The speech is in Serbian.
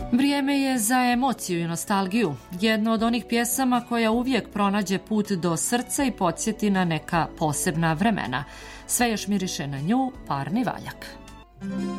Vrijeme je za emociju i nostalgiju. Jedna od onih pjesama koja uvijek pronađe put do srca i podsjeti na neka posebna vremena. Sve još miriše na nju, Parni valjak.